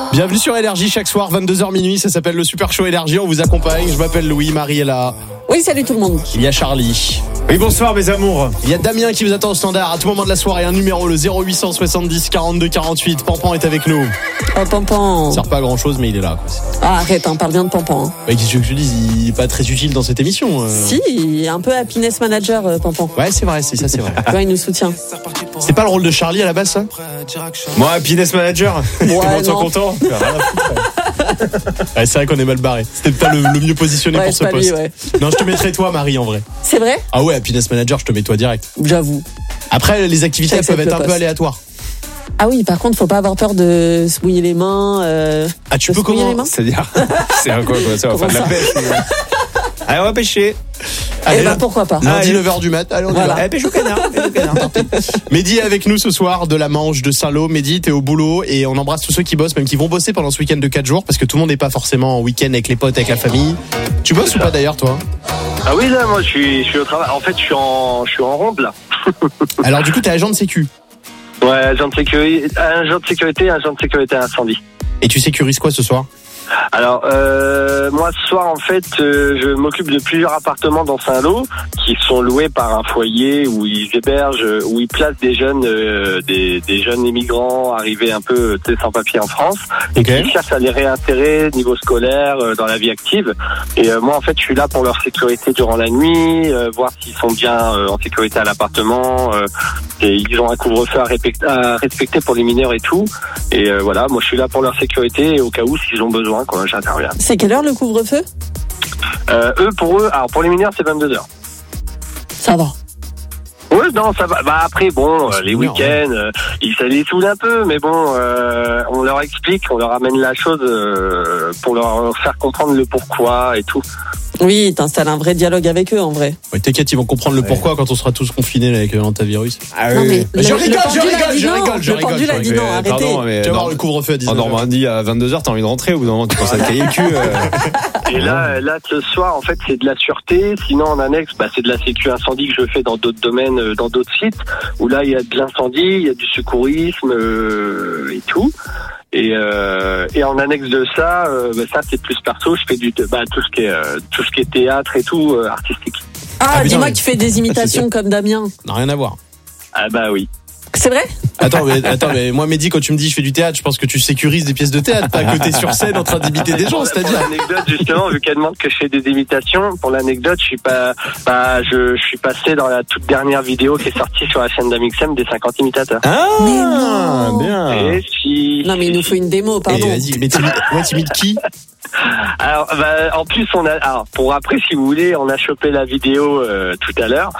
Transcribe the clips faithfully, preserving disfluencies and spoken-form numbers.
Bienvenue sur Énergie chaque soir, vingt-deux heures minuit, ça s'appelle le Super Show Énergie, on vous accompagne, je m'appelle Louis, Marie est là. Oui, salut tout le monde. Il y a Charlie. Oui, bonsoir mes amours. Il y a Damien qui vous attend au standard à tout moment de la soirée, un numéro, le zéro huit cent soixante-dix quarante-deux quarante-huit. Pampan est avec nous. Oh, Pampan. Ça sert pas à grand chose, mais il est là. Quoi. Ah, arrête, hein, parle bien de Pampan. Hein. Bah, qu'est-ce que je te dis, il est pas très utile dans cette émission. Euh... Si, il est un peu happiness manager, euh, Pampan. Ouais, c'est vrai, c'est ça, c'est vrai. Tu vois, il nous soutient. C'est pas le rôle de Charlie à la base, ça? Moi, happiness manager. Ouais, tout le monde soit non. content. Ouais, c'est vrai qu'on est mal barré. C'était pas le, le mieux positionné Ouais, pour ce pas poste. lui, ouais. Non, je te mettrais toi, Marie, en vrai. C'est vrai? Ah ouais, happiness manager, je te mets toi direct. J'avoue. Après, les activités elles J'accepte peuvent être le un peu poste. aléatoires. Ah oui, par contre, faut pas avoir peur de se mouiller les mains. Euh, Ah, tu de peux se mouiller comment les mains. C'est-à-dire, c'est un quoi, quoi ça, on va faire de la Comment pêche. Allez, on va pêcher. Allez, Eh ben, pourquoi pas? lundi Allez. neuf heures du mat. Allez, on y Voilà. va. Allez, pêche au canard. Pêche au canard. Mehdi est avec nous ce soir de la Manche, de Saint-Lô. Mehdi, t'es au boulot et on embrasse tous ceux qui bossent, même qui vont bosser pendant ce week-end de quatre jours, parce que tout le monde n'est pas forcément en week-end avec les potes, avec la famille. Tu bosses ou pas d'ailleurs, toi? Ah oui, là, moi, je suis, je suis au travail. En fait, je suis en, je suis en ronde, là. Alors du coup, t'es agent de sécu. Ouais, agent de sécurité, agent de sécurité, agent de sécurité incendie. Et tu sécurises quoi ce soir? Alors, euh, moi, ce soir, en fait, euh, je m'occupe de plusieurs appartements dans Saint-Lô qui sont loués par un foyer où ils hébergent, où ils placent des jeunes, euh, des, des jeunes immigrants arrivés un peu tu sais, sans papier en France et Ok. qui cherchent à les réinsérer niveau scolaire, euh, dans la vie active. Et euh, moi, en fait, je suis là pour leur sécurité durant la nuit, euh, voir s'ils sont bien euh, en sécurité à l'appartement. Euh, et ils ont un couvre-feu à, répect- à respecter pour les mineurs et tout. Et euh, voilà, moi, je suis là pour leur sécurité et au cas où, s'ils ont besoin, quoi, j'interviens. C'est quelle heure le couvre-feu? Euh, eux, pour eux, alors pour les mineurs, c'est vingt-deux heures. Ça va. Ouais, non, ça va. Bah après, bon, euh, c'est les une heure, week-ends, euh, ils ça les saoule un peu, mais bon, euh, on leur explique, on leur amène la chose euh, pour leur faire comprendre le pourquoi et tout. Oui, t'installes un vrai dialogue avec eux, en vrai. Ouais, t'inquiète, ils vont comprendre le pourquoi quand on sera tous confinés là, avec l'antavirus. Ah Non, mais Je le- rigole, le je pendule a rigole, dit je non. rigole, je Le rigole, pendule je a dit rigole. non, Mais arrêtez. pardon, mais Tu vas non. voir le couvre-feu à En dix-neuf heures. Normandie, à vingt-deux heures, t'as envie de rentrer, au bout d'un moment, tu penses à te cailler le cul. euh. Et là, là, ce soir, en fait, c'est de la sûreté. Sinon, en annexe, bah, c'est de la sécu incendie que je fais dans d'autres domaines, euh, dans d'autres sites, où là, il y a de l'incendie, il y a du secourisme euh, et tout. Et, euh, et en annexe de ça, euh, bah, ça c'est plus perso. Je fais du, bah, tout ce qui est, euh, tout ce qui est théâtre et tout, euh, artistique. Ah, Ah, putain, dis-moi mais- que tu fais des imitations comme Damien. Non, rien à voir. Ah bah oui. C'est vrai? Attends, mais, attends, mais moi, Mehdi, quand tu me dis je fais du théâtre, je pense que tu sécurises des pièces de théâtre, pas que t'es sur scène en train d'imiter des gens, Pour c'est-à-dire. l'anecdote, justement, vu qu'elle demande que je fais des imitations, pour l'anecdote, je suis pas, bah, je, je suis passé dans la toute dernière vidéo qui est sortie sur la chaîne d'Amixem des cinquante imitateurs. Ah, Mais non. bien. Et si, Non, mais il nous faut une démo, Et pardon. vas-y, mais t'imites, ouais, t'imites qui? Alors, bah, en plus, on a, alors, pour après, si vous voulez, on a chopé la vidéo euh, tout à l'heure.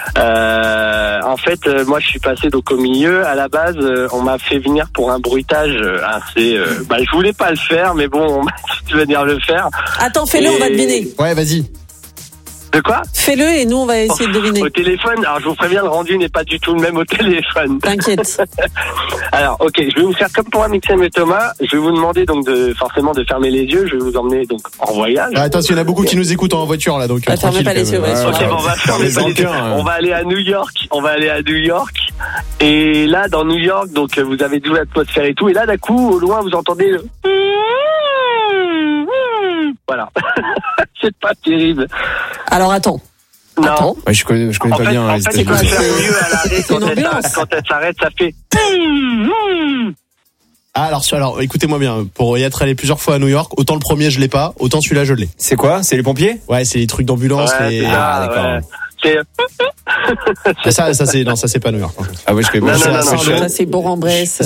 Euh, en fait, euh, moi, je suis passé donc au milieu. À la base, euh, on m'a fait venir pour un bruitage euh, assez. Euh, bah, je voulais pas le faire, mais bon, on m'a dit de venir le faire. Attends, fais-le, on va Et- deviner. Ouais, vas-y. De quoi? Fais-le et nous, on va essayer de deviner. Au téléphone. Alors, je vous préviens, le rendu n'est pas du tout le même au téléphone. T'inquiète. Alors, ok, je vais vous faire comme pour Amixem et Thomas. Je vais vous demander donc de forcément de fermer les yeux. Je vais vous emmener donc en voyage. Ah, attends, il y en a beaucoup qui nous écoutent en voiture là, donc. Ah, euh, fermez tranquille, pas les quand yeux, même. ouais, Ok, Ouais. bon, on va faire les les encans, deux. hein. On va aller à New York. On va aller à New York. Et là, dans New York, donc euh, vous avez d'où l'atmosphère et tout. Et là, d'un coup, au loin, vous entendez le. Voilà. C'est pas terrible. Alors, attends. Non. Attends. Ouais, je connais, je connais En pas fait, bien en les fait, il faut États-Unis. faire mieux à l'arrêt C'est une quand elle ambulance. s'arrête- quand elle s'arrête, ça fait. Ah, alors, sur- alors, écoutez-moi bien. Pour y être allé plusieurs fois à New York, autant le premier je l'ai pas, autant celui-là je l'ai. C'est quoi? C'est les pompiers? Ouais, c'est les trucs d'ambulance. Ouais, les... c'est Ah, ça, d'accord. ouais. C'est. Ah, ça, ça c'est, non, ça c'est pas New York. Ah ouais, je connais Non, pas. non, Ça, non, ça, non, je- non. Ça, c'est Bourg-en-Bresse.